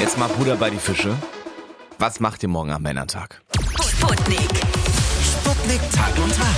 Jetzt mal Butter bei die Fische. Was macht ihr morgen am Männertag? Sputnik. Sputnik Tag und Tag.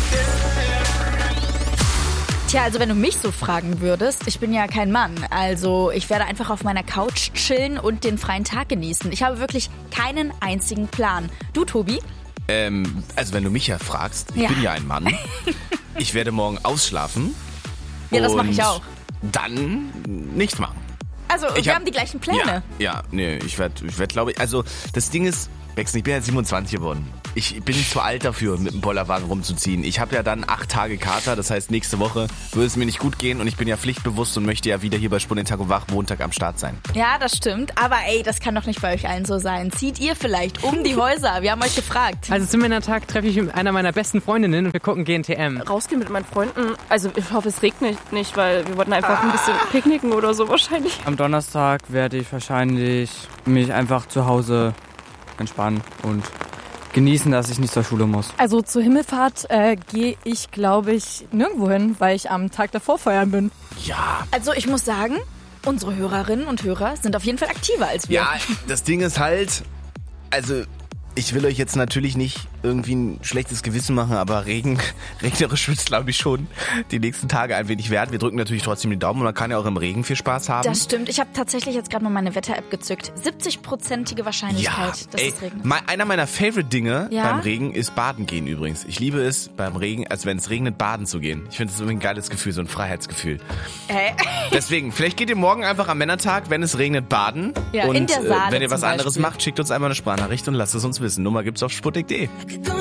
Tja, also wenn du mich so fragen würdest, ich bin ja kein Mann. Also ich werde einfach auf meiner Couch chillen und den freien Tag genießen. Ich habe wirklich keinen einzigen Plan. Du, Tobi? Also wenn du mich ja fragst, ich bin ja ein Mann. Ich werde morgen ausschlafen. Ja, das mache und ich auch. Dann nichts machen. Also wir haben die gleichen Pläne. Ich werd glaube ich, also das Ding ist, Bex, ich bin ja 27 geworden. Ich bin nicht zu alt dafür, mit dem Bollerwagen rumzuziehen. Ich habe ja dann 8 Tage Kater, das heißt nächste Woche würde es mir nicht gut gehen und ich bin ja pflichtbewusst und möchte ja wieder hier bei Sputnik Tag und Wach Montag am Start sein. Ja, das stimmt. Aber ey, das kann doch nicht bei euch allen so sein. Zieht ihr vielleicht um die Häuser? Wir haben euch gefragt. Also zum Männertag treffe ich mit einer meiner besten Freundinnen und wir gucken GNTM. Rausgehen mit meinen Freunden. Also ich hoffe, es regnet nicht, weil wir wollten einfach ein bisschen picknicken oder so wahrscheinlich. Am Donnerstag werde ich wahrscheinlich mich einfach zu Hause entspannen und genießen, dass ich nicht zur Schule muss. Also zur Himmelfahrt gehe ich, glaube ich, nirgendwo hin, weil ich am Tag davor feiern bin. Ja. Also ich muss sagen, unsere Hörerinnen und Hörer sind auf jeden Fall aktiver als wir. Ja, das Ding ist halt, also ich will euch jetzt natürlich nicht irgendwie ein schlechtes Gewissen machen, aber regnerisch wird es, glaube ich, schon die nächsten Tage ein wenig werden. Wir drücken natürlich trotzdem die Daumen und man kann ja auch im Regen viel Spaß haben. Das stimmt. Ich habe tatsächlich jetzt gerade mal meine Wetter-App gezückt. 70%ige Wahrscheinlichkeit, dass es regnet. Einer meiner Favorite-Dinge Ja? beim Regen ist baden gehen übrigens. Ich liebe es, beim Regen, also wenn es regnet, baden zu gehen. Ich finde das irgendwie ein geiles Gefühl, so ein Freiheitsgefühl. Deswegen, vielleicht geht ihr morgen einfach am Männertag, wenn es regnet, baden. Ja, und in der Saale wenn ihr was zum anderes Beispiel. macht, schickt uns einfach eine Sprachnachricht und lasst es uns wissen. Nummer gibt's auf sputnik.de.